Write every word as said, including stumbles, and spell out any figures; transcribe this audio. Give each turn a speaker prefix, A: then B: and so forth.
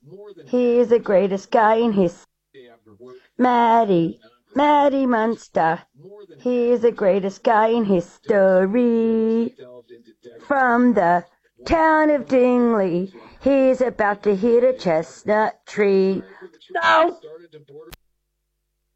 A: He's the greatest guy in his... Matty, Matty Munster. He's the greatest guy in history. From the town of Dingley, he's about to hit a chestnut tree. Go!